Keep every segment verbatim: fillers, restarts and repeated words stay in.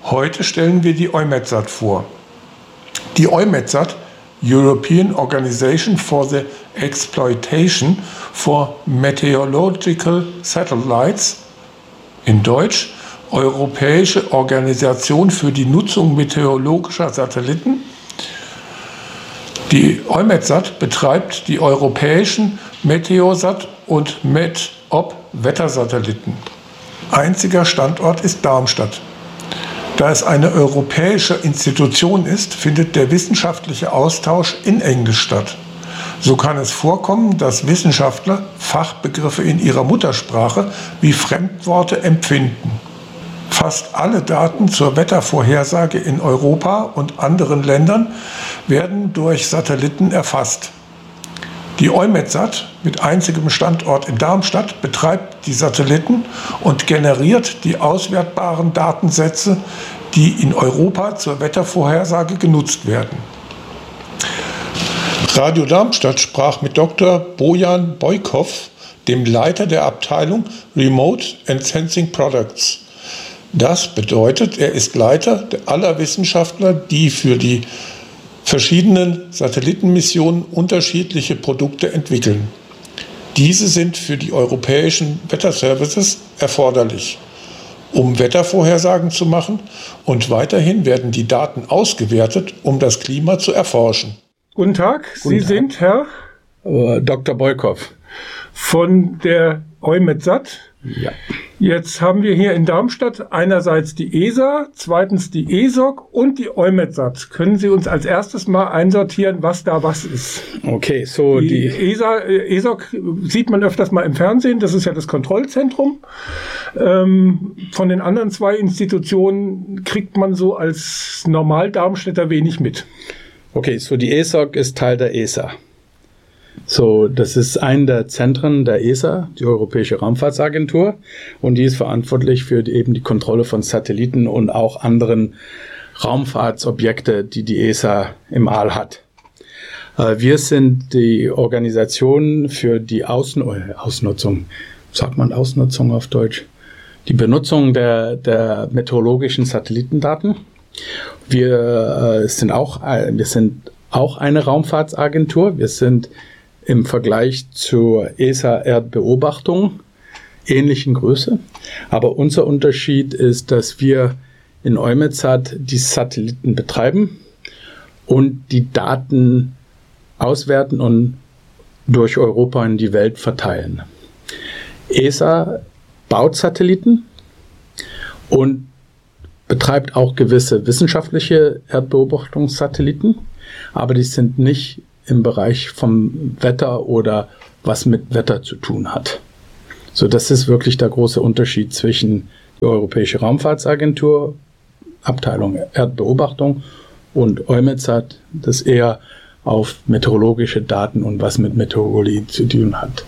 Heute stellen wir die EUMETSAT vor. Die EUMETSAT, European Organization for the Exploitation for Meteorological Satellites, in Deutsch Europäische Organisation für die Nutzung meteorologischer Satelliten. Die EUMETSAT betreibt die europäischen Meteosat und METOP-Wettersatelliten. Einziger Standort ist Darmstadt. Da es eine europäische Institution ist, findet der wissenschaftliche Austausch in Englisch statt. So kann es vorkommen, dass Wissenschaftler Fachbegriffe in ihrer Muttersprache wie Fremdworte empfinden. Fast alle Daten zur Wettervorhersage in Europa und anderen Ländern werden durch Satelliten erfasst. Die EUMETSAT mit einzigem Standort in Darmstadt betreibt die Satelliten und generiert die auswertbaren Datensätze, die in Europa zur Wettervorhersage genutzt werden. Radio Darmstadt sprach mit Doktor Bojan Bojkov, dem Leiter der Abteilung Remote and Sensing Products. Das bedeutet, er ist Leiter aller Wissenschaftler, die für die verschiedenen Satellitenmissionen unterschiedliche Produkte entwickeln. Diese sind für die europäischen Wetterservices erforderlich, um Wettervorhersagen zu machen, und weiterhin werden die Daten ausgewertet, um das Klima zu erforschen. Guten Tag, Sie Guten Tag. sind Herr Uh, Doktor Bojkov. Von der EUMETSAT. Ja. Jetzt haben wir hier in Darmstadt einerseits die E S A, zweitens die E S O C und die EUMETSAT. Können Sie uns als erstes mal einsortieren, was da was ist? Okay, so Die, die, E S A, äh, E S O C sieht man öfters mal im Fernsehen, das ist ja das Kontrollzentrum. Ähm, von den anderen zwei Institutionen kriegt man so als Normal-Darmstädter wenig mit. okay, so die E S O C ist Teil der E S A. So, das ist ein der Zentren der E S A, die Europäische Raumfahrtsagentur, und die ist verantwortlich für die, eben die Kontrolle von Satelliten und auch anderen Raumfahrtsobjekte, die die E S A im All hat. Äh, wir sind die Organisation für die Außen äh, Ausnutzung, sagt man Ausnutzung auf Deutsch, die Benutzung der, der meteorologischen Satellitendaten. Wir äh, sind auch, äh, wir sind auch eine Raumfahrtsagentur. Wir sind im Vergleich zur E S A-Erdbeobachtung ähnlichen Größe. Aber unser Unterschied ist, dass wir in EUMETSAT die Satelliten betreiben und die Daten auswerten und durch Europa in die Welt verteilen. E S A baut Satelliten und betreibt auch gewisse wissenschaftliche Erdbeobachtungssatelliten, aber die sind nicht im Bereich vom Wetter oder was mit Wetter zu tun hat. So, das ist wirklich der große Unterschied zwischen der Europäische Raumfahrtsagentur, Abteilung Erdbeobachtung, und EUMETSAT, das eher auf meteorologische Daten und was mit Meteorologie zu tun hat.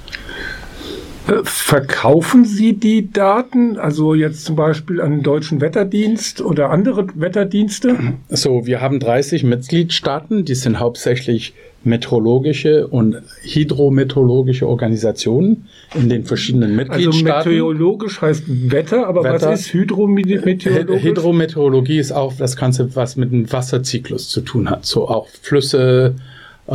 Verkaufen Sie die Daten, also jetzt zum Beispiel an den Deutschen Wetterdienst oder andere Wetterdienste? So, wir haben dreißig Mitgliedstaaten, die sind hauptsächlich meteorologische und hydrometeorologische Organisationen in den verschiedenen Mitgliedstaaten. Also meteorologisch heißt Wetter, aber Wetter, was ist hydrometeorologisch? Hydrometeorologie ist auch das Ganze, was mit dem Wasserzyklus zu tun hat. So auch Flüsse, äh,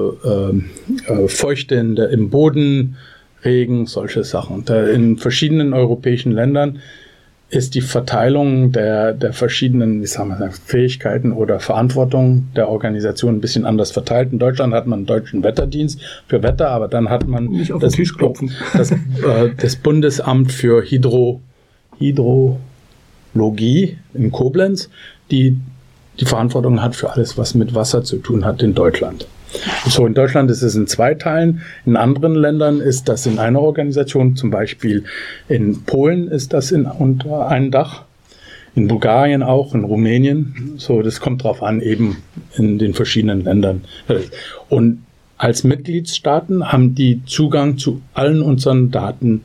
äh, Feuchte in der, im Boden, Regen, solche Sachen. Da in verschiedenen europäischen Ländern ist die Verteilung der, der verschiedenen, wie sagen wir, Fähigkeiten oder Verantwortung der Organisation ein bisschen anders verteilt. In Deutschland hat man einen deutschen Wetterdienst für Wetter, aber dann hat man nicht auf das, den Tisch klopfen. Das, äh, das Bundesamt für Hydro, Hydrologie in Koblenz, die die Verantwortung hat für alles, was mit Wasser zu tun hat in Deutschland. So, in Deutschland ist es in zwei Teilen. In anderen Ländern ist das in einer Organisation. Zum Beispiel in Polen ist das in, unter einem Dach. In Bulgarien auch, in Rumänien. So, das kommt drauf an, eben in den verschiedenen Ländern. Und als Mitgliedstaaten haben die Zugang zu allen unseren Daten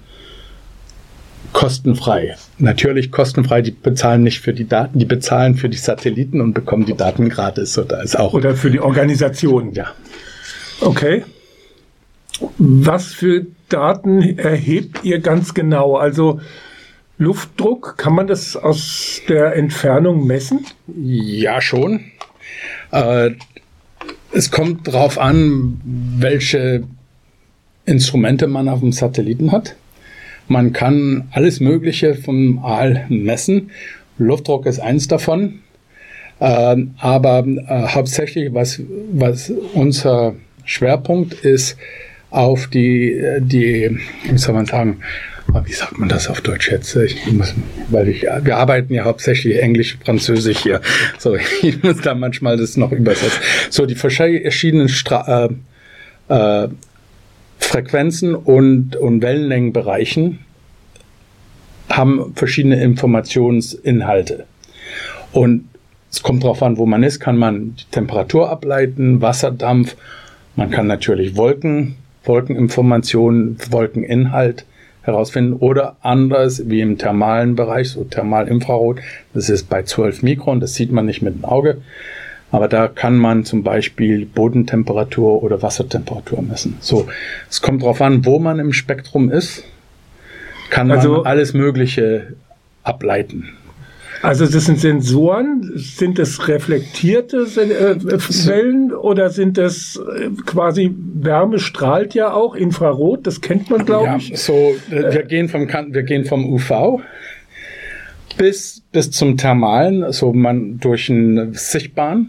kostenfrei. Natürlich kostenfrei, die bezahlen nicht für die Daten, die bezahlen für die Satelliten und bekommen die Daten gratis. So, da ist auch Oder für die Organisation. Ja. Okay. Was für Daten erhebt ihr ganz genau? Also Luftdruck, kann man das aus der Entfernung messen? Ja, schon. Äh, es kommt darauf an, welche Instrumente man auf dem Satelliten hat. Man kann alles Mögliche vom All messen. Luftdruck ist eins davon. Äh, aber äh, hauptsächlich, was, was unser Schwerpunkt ist, auf die, die, wie soll man sagen, wie sagt man das auf Deutsch jetzt? Ich muss, weil ich, wir arbeiten ja hauptsächlich Englisch, Französisch hier. So, ich muss da manchmal das noch übersetzen. So, die verschiedenen Stra- äh, äh, Frequenzen und, und Wellenlängenbereichen haben verschiedene Informationsinhalte. Und es kommt darauf an, wo man ist, kann man die Temperatur ableiten, Wasserdampf, man kann natürlich Wolken, Wolkeninformationen, Wolkeninhalt herausfinden oder anders wie im thermalen Bereich, so Thermalinfrarot, das ist bei zwölf Mikron, das sieht man nicht mit dem Auge, aber da kann man zum Beispiel Bodentemperatur oder Wassertemperatur messen. So, es kommt darauf an, wo man im Spektrum ist, kann man also alles Mögliche ableiten. Also das sind Sensoren, sind das reflektierte äh, Wellen oder sind das äh, quasi, Wärme strahlt ja auch, Infrarot, das kennt man, glaube ja, ich. So, äh, wir, gehen vom, wir gehen vom U V bis, bis zum Thermalen, also man durch einen sichtbaren,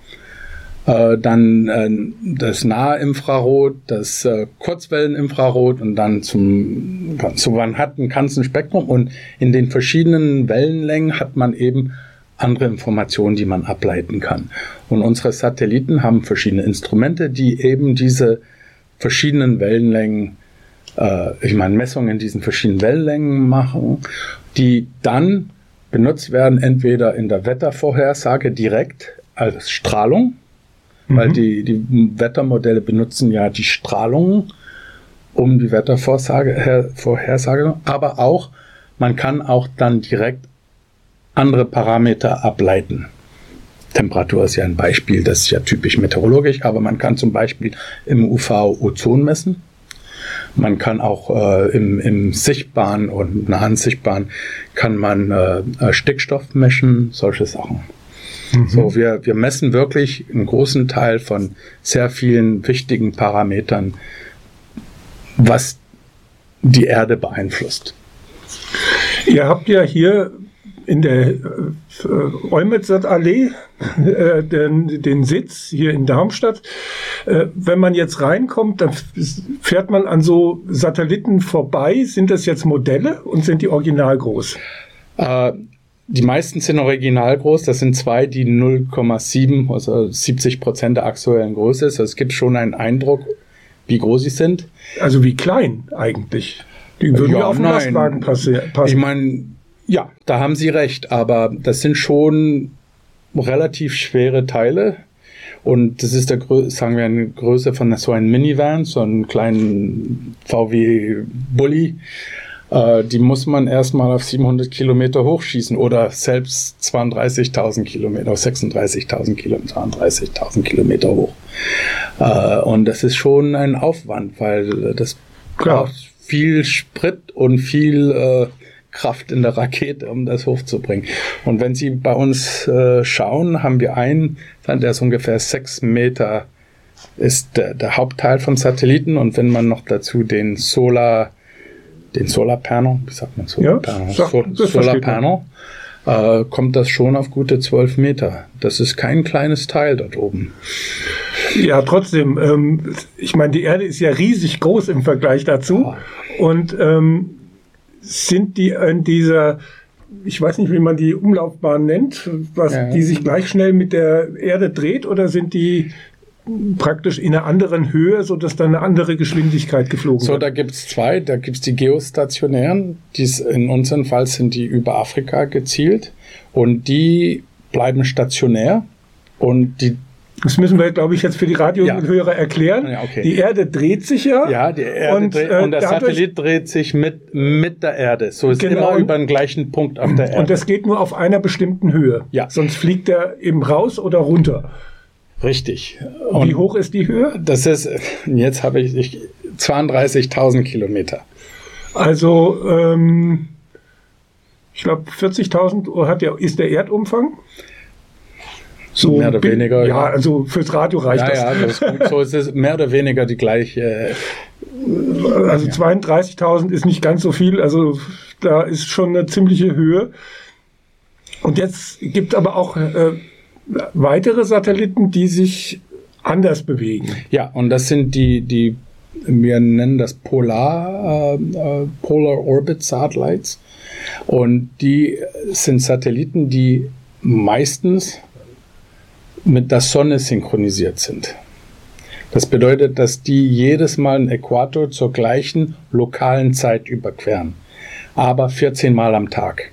äh, dann äh, das nahe Infrarot, das äh, Kurzwelleninfrarot und dann zum, so man hat ein ganzes Spektrum und in den verschiedenen Wellenlängen hat man eben andere Informationen, die man ableiten kann. Und unsere Satelliten haben verschiedene Instrumente, die eben diese verschiedenen Wellenlängen, äh, ich meine Messungen in diesen verschiedenen Wellenlängen machen, die dann benutzt werden, entweder in der Wettervorhersage direkt als Strahlung, mhm. weil die, die Wettermodelle benutzen ja die Strahlung, um die Wettervorhersage, Vorhersage, aber auch, man kann auch dann direkt andere Parameter ableiten. Temperatur ist ja ein Beispiel, das ist ja typisch meteorologisch, aber man kann zum Beispiel im U V Ozon messen. Man kann auch äh, im, im sichtbaren und nahen sichtbaren kann man äh, Stickstoff messen, solche Sachen. Mhm. So, wir, wir messen wirklich einen großen Teil von sehr vielen wichtigen Parametern, was die Erde beeinflusst. Ihr habt ja hier in der äh, Eumetsat-Allee äh, den, den Sitz hier in Darmstadt. Äh, wenn man jetzt reinkommt, dann fährt man an so Satelliten vorbei. Sind das jetzt Modelle und sind die original groß? Äh, die meisten sind original groß. Das sind zwei, die null Komma sieben, also siebzig Prozent der aktuellen Größe ist. Also es gibt schon einen Eindruck, wie groß sie sind. Also wie klein eigentlich? Die würden ja, ja auf den Lastwagen passen. Ich meine, ja, da haben Sie recht, aber das sind schon relativ schwere Teile und das ist der, sagen wir, eine Größe von so einem Minivan, so einen kleinen V W-Bulli. Äh, die muss man erstmal auf siebenhundert Kilometer hochschießen oder selbst zweiunddreißigtausend Kilometer, sechsunddreißigtausend Kilometer, zweiunddreißigtausend Kilometer hoch. Äh, und das ist schon ein Aufwand, weil das Klar. braucht viel Sprit und viel äh, Kraft in der Rakete, um das hochzubringen. Und wenn Sie bei uns äh, schauen, haben wir einen, der ist ungefähr sechs Meter, ist der, der Hauptteil vom Satelliten. Und wenn man noch dazu den Solar, den Solarpanel, wie sagt man Solarpanel? Ja, so, Solarpanel, äh, kommt das schon auf gute zwölf Meter. Das ist kein kleines Teil dort oben. Ja, trotzdem, ähm, ich meine, die Erde ist ja riesig groß im Vergleich dazu. Ah. Und ähm, sind die in dieser, ich weiß nicht, wie man die Umlaufbahn nennt, was ja. die sich gleich schnell mit der Erde dreht, oder sind die praktisch in einer anderen Höhe, sodass dann eine andere Geschwindigkeit geflogen so, wird? So, da gibt es zwei. Da gibt es die geostationären, die's, in unserem Fall sind die über Afrika gezielt und die bleiben stationär und die Das müssen wir, glaube ich, jetzt für die Radiohörer ja. erklären. Ja, okay. Die Erde dreht sich ja. Ja, die Erde und, dreht, äh, und der Satellit dreht sich mit, mit der Erde. So ist genau. immer über den gleichen Punkt auf der Erde. Und das geht nur auf einer bestimmten Höhe. Ja. Sonst fliegt er eben raus oder runter. Richtig. Und wie hoch ist die Höhe? Das ist, jetzt habe ich, ich zweiunddreißigtausend Kilometer. Also, ähm, Ich glaube, vierzigtausend hat der, ist der Erdumfang. So mehr oder bin, weniger. Ja, also fürs Radio reicht ja, das. Ja, das ist gut. So ist es mehr oder weniger die gleiche. Äh, also ja. zweiunddreißigtausend ist nicht ganz so viel. Also da ist schon eine ziemliche Höhe. Und jetzt gibt es aber auch äh, weitere Satelliten, die sich anders bewegen. Ja, und das sind die, die wir nennen das Polar, äh, Polar Orbit Satellites. Und die sind Satelliten, die meistens mit der Sonne synchronisiert sind. Das bedeutet, dass die jedes Mal den Äquator zur gleichen lokalen Zeit überqueren, aber vierzehn Mal am Tag.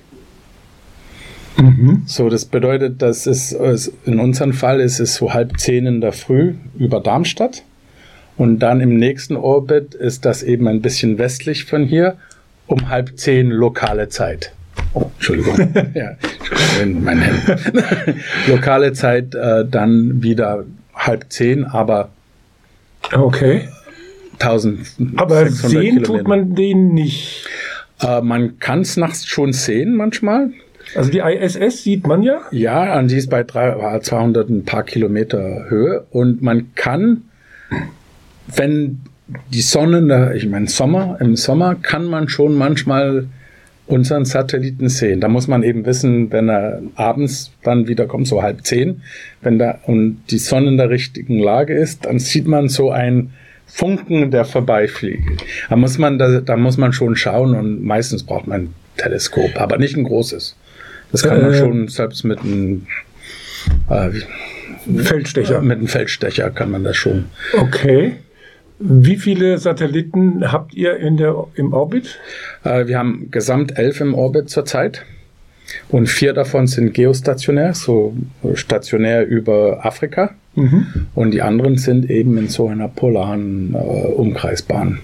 Mhm. So, das bedeutet, dass es in unserem Fall ist es so halb zehn in der Früh über Darmstadt und dann im nächsten Orbit ist das eben ein bisschen westlich von hier um halb zehn lokale Zeit. Oh, Entschuldigung. ja, Entschuldigung, mein Handy. Lokale Zeit äh, dann wieder halb zehn, aber okay. eintausendsechshundert Aber sehen Kilometer. Tut man den nicht? Äh, man kann es nachts schon sehen manchmal. Also die I S S sieht man ja? Ja, und die ist bei zweihundert ein paar Kilometer Höhe und man kann, wenn die Sonne, ich meine Sommer, im Sommer kann man schon manchmal unseren Satelliten sehen. Da muss man eben wissen, wenn er abends dann wieder kommt, so halb zehn, wenn da und die Sonne in der richtigen Lage ist, dann sieht man so einen Funken, der vorbeifliegt. Da muss man, da, da muss man schon schauen und meistens braucht man ein Teleskop, aber nicht ein großes. Das kann man äh, schon selbst mit einem äh, Feldstecher. Mit einem Feldstecher kann man das schon. Okay. Wie viele Satelliten habt ihr in der, im Orbit? Äh, wir haben gesamt elf im Orbit zurzeit und vier davon sind geostationär, so stationär über Afrika. Mhm. Und die anderen sind eben in so einer polaren äh, Umkreisbahn.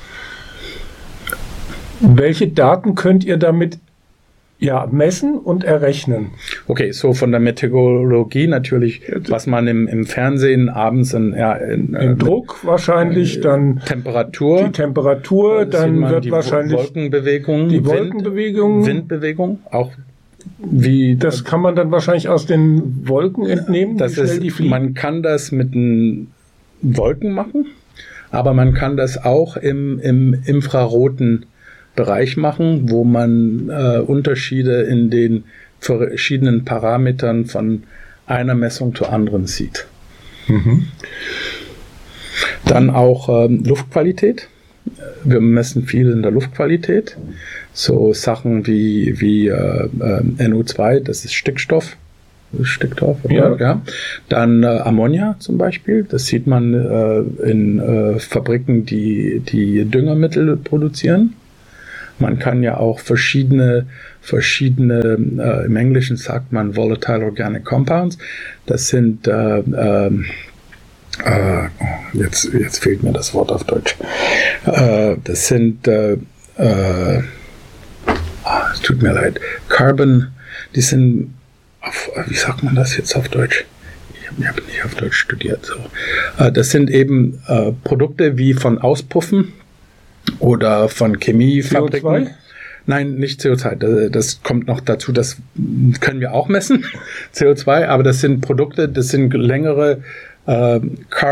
Welche Daten könnt ihr damit ja, messen und errechnen? Okay, so von der Meteorologie natürlich, was man im, im Fernsehen abends in, ja, in, im Druck wahrscheinlich, äh, dann Temperatur, die Temperatur, dann wird die wahrscheinlich Wolkenbewegung, die Wolkenbewegung, Wind, Windbewegung, auch wie das kann man dann wahrscheinlich aus den Wolken entnehmen. Das wie schnell ist, die fliegen. Man kann das mit den Wolken machen, aber man kann das auch im, im infraroten Bereich machen, wo man äh, Unterschiede in den verschiedenen Parametern von einer Messung zur anderen sieht. Mhm. Dann auch ähm, Luftqualität. Wir messen viel in der Luftqualität. So Sachen wie, wie äh, äh, N O zwei, das ist Stickstoff. Stickstoff, ja. ja. Dann äh, Ammonia zum Beispiel. Das sieht man äh, in äh, Fabriken, die, die Düngermittel produzieren. Man kann ja auch verschiedene, verschiedene äh, im Englischen sagt man Volatile Organic Compounds. Das sind, äh, äh, äh, jetzt, jetzt fehlt mir das Wort auf Deutsch. Äh, das sind, äh, äh, es tut mir leid, Carbon, die sind, auf, wie sagt man das jetzt auf Deutsch? Ich habe hab nicht auf Deutsch studiert. So. Äh, das sind eben äh, Produkte wie von Auspuffen oder von Chemiefabriken. C O zwei? Nein, nicht C O zwei. Das, das kommt noch dazu, das können wir auch messen, C O zwei, aber das sind Produkte, das sind längere äh,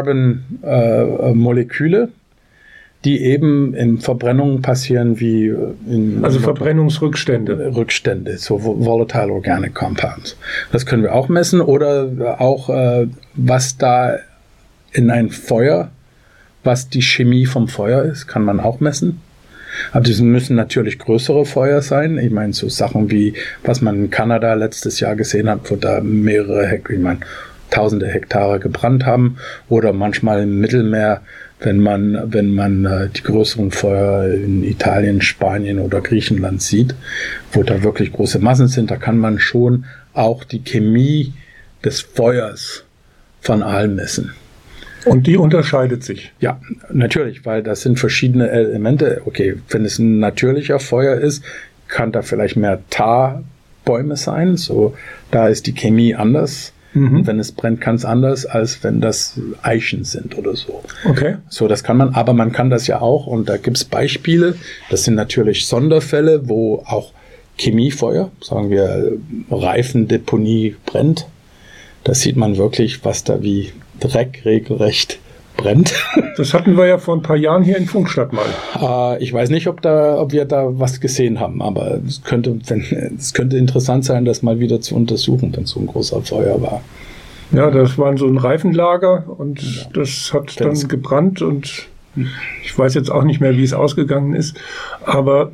Carbon-Moleküle, äh, die eben in Verbrennungen passieren wie in... Also Verbrennungsrückstände. Rückstände, so Volatile Organic Compounds. Das können wir auch messen oder auch, äh, was da in ein Feuer was die Chemie vom Feuer ist, kann man auch messen. Aber die müssen natürlich größere Feuer sein. Ich meine, so Sachen wie, was man in Kanada letztes Jahr gesehen hat, wo da mehrere Hektar, ich meine, tausende Hektare gebrannt haben. Oder manchmal im Mittelmeer, wenn man, wenn man äh, die größeren Feuer in Italien, Spanien oder Griechenland sieht, wo da wirklich große Massen sind, da kann man schon auch die Chemie des Feuers von allem messen. Und die unterscheidet sich? Ja, natürlich, weil das sind verschiedene Elemente. Okay, wenn es ein natürlicher Feuer ist, kann da vielleicht mehr Tarbäume sein. So, da ist die Chemie anders. Mhm. Und wenn es brennt, kann es anders, als wenn das Eichen sind oder so. Okay. So, das kann man, aber man kann das ja auch, und da gibt es Beispiele. Das sind natürlich Sonderfälle, wo auch Chemiefeuer, sagen wir Reifendeponie brennt. Da sieht man wirklich, was da wie Dreck regelrecht brennt. Das hatten wir ja vor ein paar Jahren hier in Funkstadt mal. Äh, ich weiß nicht, ob, da, ob wir da was gesehen haben, aber es könnte, wenn, es könnte interessant sein, das mal wieder zu untersuchen, wenn so ein großer Feuer war. Ja, das war so ein Reifenlager und ja. das hat dann das gebrannt und ich weiß jetzt auch nicht mehr, wie es ausgegangen ist, aber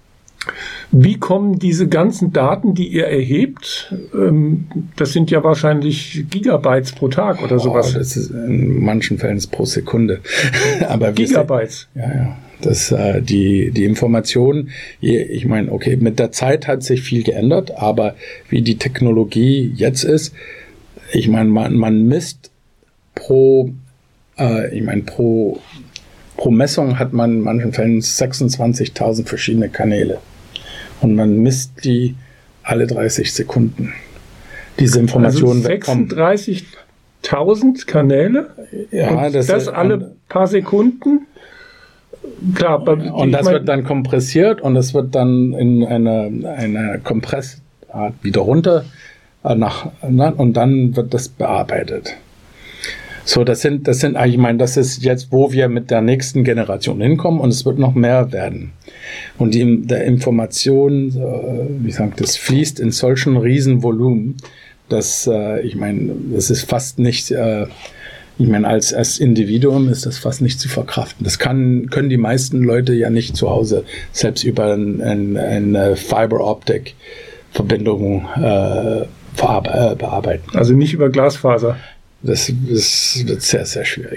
wie kommen diese ganzen Daten, die ihr erhebt, ähm, das sind ja wahrscheinlich Gigabytes pro Tag oder sowas. Oh, das ist in manchen Fällen ist pro Sekunde. Aber Gigabytes? Ja, ja. Das, äh, die, die Information, ich meine, okay, mit der Zeit hat sich viel geändert, aber wie die Technologie jetzt ist, ich meine, man, man misst pro, äh, ich meine, pro, pro Messung hat man in manchen Fällen sechsundzwanzigtausend verschiedene Kanäle. Und man misst die alle dreißig Sekunden. Diese Informationen also sechsunddreißigtausend Kanäle? Ja, und das, das alle und, paar Sekunden? Klar, aber und das wird dann kompressiert und das wird dann in einer eine Kompressart wieder runter nach, und dann wird das bearbeitet. So, das sind, das sind, ich meine, das ist jetzt, wo wir mit der nächsten Generation hinkommen und es wird noch mehr werden. Und die, der Information, wie gesagt, das fließt in solchen Riesenvolumen, dass, ich meine, das ist fast nicht, ich meine, als, als Individuum ist das fast nicht zu verkraften. Das kann, können die meisten Leute ja nicht zu Hause selbst über ein, ein, eine Fiber-Optic-Verbindung äh, bearbeiten. Also nicht über Glasfaser. Das, das wird sehr, sehr schwierig.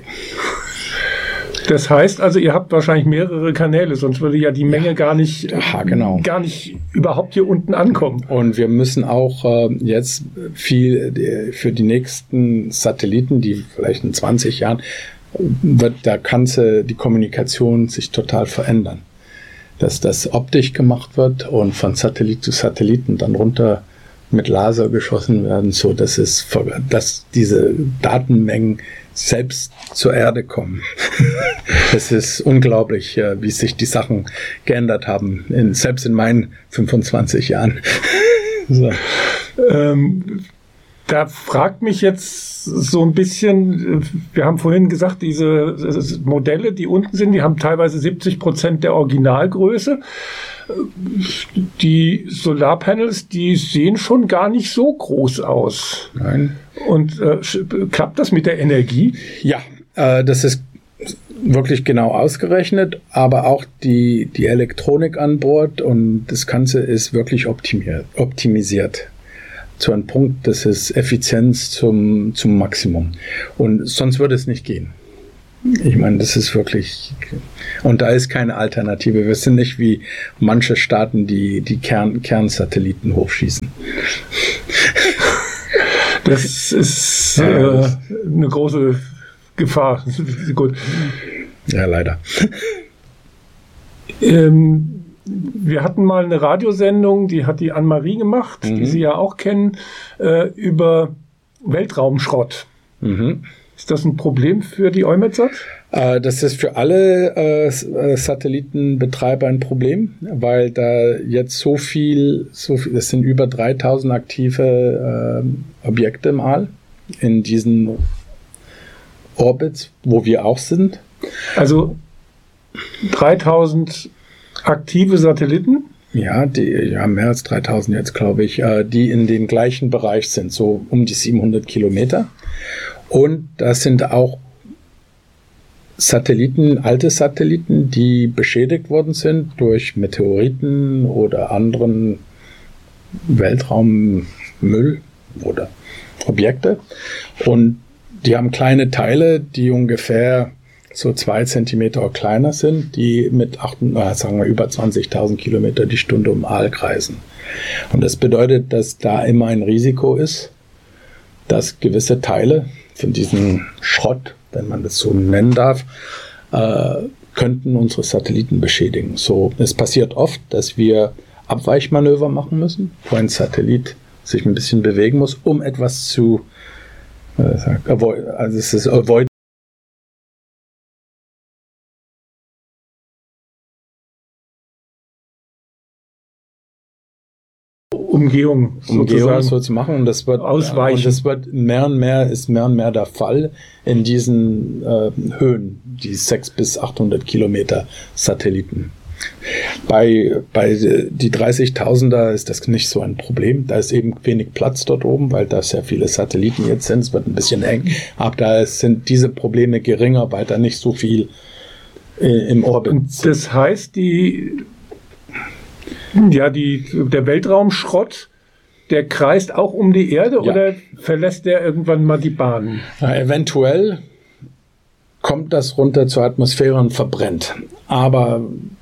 Das heißt also, ihr habt wahrscheinlich mehrere Kanäle, sonst würde ja die Menge ja, gar nicht, ja, genau. gar nicht überhaupt hier unten ankommen. Und wir müssen auch äh, jetzt viel die, für die nächsten Satelliten, die vielleicht in zwanzig Jahren, wird da ganze die Kommunikation sich total verändern. Dass das optisch gemacht wird und von Satellit zu Satelliten dann runter mit Laser geschossen werden, so dass es, dass diese Datenmengen selbst zur Erde kommen. Es ist unglaublich, wie sich die Sachen geändert haben, in, selbst in meinen fünfundzwanzig Jahren. So. Ähm, da fragt mich jetzt so ein bisschen, wir haben vorhin gesagt, diese Modelle, die unten sind, die haben teilweise siebzig Prozent der Originalgröße. Die Solarpanels, die sehen schon gar nicht so groß aus. Nein. Und äh, klappt das mit der Energie? Ja, äh, das ist wirklich genau ausgerechnet, aber auch die, die Elektronik an Bord und das Ganze ist wirklich optimiert, optimisiert. Zu einem Punkt, das ist Effizienz zum, zum Maximum. Und sonst würde es nicht gehen. Ich meine, das ist wirklich, und da ist keine Alternative. Wir sind nicht wie manche Staaten, die die Kern, Kernsatelliten hochschießen. Das ist äh, eine große Gefahr. Gut. Ja, leider. Ähm, wir hatten mal eine Radiosendung, die hat die Anne-Marie gemacht, mhm. die Sie ja auch kennen, äh, über Weltraumschrott. Mhm. Ist das ein Problem für die EUMETSAT? Äh, das ist für alle äh, Satellitenbetreiber ein Problem, weil da jetzt so viel, so viel, das sind über dreitausend aktive äh, Objekte im All in diesen Orbits, wo wir auch sind. Also dreitausend aktive Satelliten? Ja, die ja, mehr als dreitausend jetzt, glaube ich, äh, die in dem gleichen Bereich sind, so um die siebenhundert Kilometer. Und das sind auch Satelliten, alte Satelliten, die beschädigt worden sind durch Meteoriten oder anderen Weltraummüll oder Objekte. Und die haben kleine Teile, die ungefähr so zwei Zentimeter kleiner sind, die mit acht, sagen wir, über zwanzigtausend Kilometer die Stunde um All kreisen. Und das bedeutet, dass da immer ein Risiko ist, dass gewisse Teile von diesem Schrott, wenn man das so nennen darf, äh, könnten unsere Satelliten beschädigen. So, es passiert oft, dass wir Abweichmanöver machen müssen, wo ein Satellit sich ein bisschen bewegen muss, um etwas zu äh, also es ist avoid Umgehung, Umgehung so zu machen. Und das wird, ausweichen. Und das wird mehr und mehr, ist mehr und mehr der Fall in diesen äh, Höhen, die sechshundert bis achthundert Kilometer Satelliten. Bei, bei die dreißigtausender ist das nicht so ein Problem. Da ist eben wenig Platz dort oben, weil da sehr viele Satelliten jetzt sind. Es wird ein bisschen eng. Aber da sind diese Probleme geringer, weil da nicht so viel äh, im Orbit sind. Das heißt, die, ja, die, der Weltraumschrott, der kreist auch um die Erde, ja. Oder verlässt der irgendwann mal die Bahn? Na, eventuell kommt das runter zur Atmosphäre und verbrennt. Aber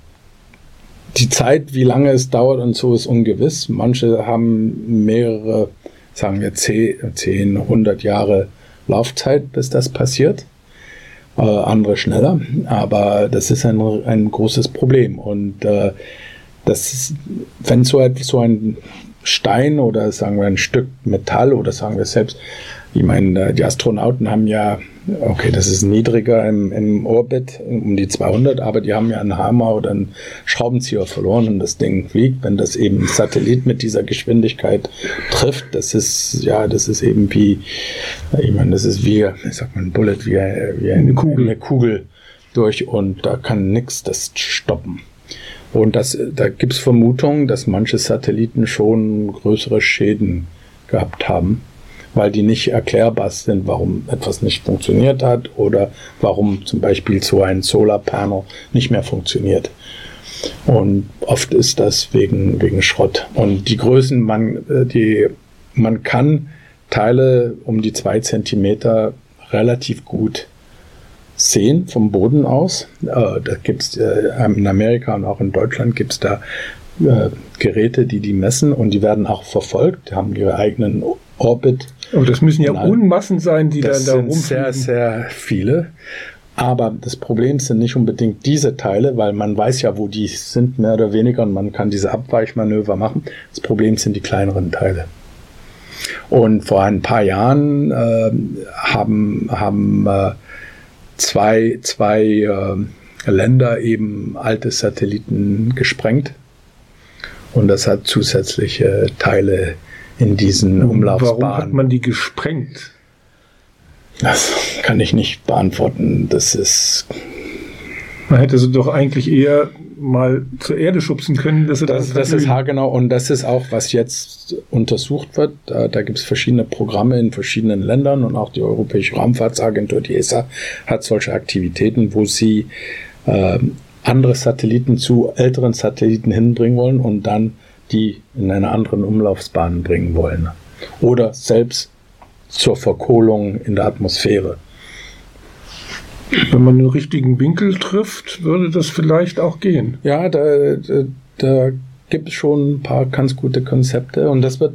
die Zeit, wie lange es dauert und so, ist ungewiss. Manche haben mehrere, sagen wir zehn, hundert Jahre Laufzeit, bis das passiert. Äh, andere schneller. Aber das ist ein, ein großes Problem. Und äh, das ist, wenn so, so ein Stein oder sagen wir ein Stück Metall oder sagen wir selbst, ich meine, die Astronauten haben ja, okay, das ist niedriger im, im Orbit, um die zweihundert, aber die haben ja einen Hammer oder einen Schraubenzieher verloren und das Ding fliegt. Wenn das eben ein Satellit mit dieser Geschwindigkeit trifft, das ist, ja, das ist eben wie, ich meine, das ist wie, ich sag mal, ein Bullet, wie, wie eine Kugel, eine Kugel durch und da kann nichts das stoppen. Und das, da gibt es Vermutungen, dass manche Satelliten schon größere Schäden gehabt haben, weil die nicht erklärbar sind, warum etwas nicht funktioniert hat oder warum zum Beispiel so ein Solarpanel nicht mehr funktioniert. Und oft ist das wegen, wegen Schrott. Und die Größen, man, die, man kann Teile um die zwei Zentimeter relativ gut sehen vom Boden aus. Äh, da gibt's äh, in Amerika und auch in Deutschland gibt es da äh, Geräte, die die messen und die werden auch verfolgt. Die haben ihre eigenen Orbit. Aber das müssen ja Unmassen sein, die das dann da sind rumfliegen. Sehr, sehr viele. Aber das Problem sind nicht unbedingt diese Teile, weil man weiß ja, wo die sind, mehr oder weniger, und man kann diese Abweichmanöver machen. Das Problem sind die kleineren Teile. Und vor ein paar Jahren äh, haben, haben äh, zwei, zwei äh, Länder eben alte Satelliten gesprengt. Und das hat zusätzliche Teile in diesen Umlaufsbahnen. Warum hat man die gesprengt? Das kann ich nicht beantworten. Das ist. Man hätte sie doch eigentlich eher mal zur Erde schubsen können. Dass sie das das ist haargenau und das ist auch, was jetzt untersucht wird. Da, da gibt es verschiedene Programme in verschiedenen Ländern und auch die Europäische Raumfahrtsagentur, die E S A, hat solche Aktivitäten, wo sie äh, andere Satelliten zu älteren Satelliten hinbringen wollen und dann die in einer anderen Umlaufsbahn bringen wollen. Oder selbst zur Verkohlung in der Atmosphäre. Wenn man den richtigen Winkel trifft, würde das vielleicht auch gehen. Ja, da, da, da gibt es schon ein paar ganz gute Konzepte und das wird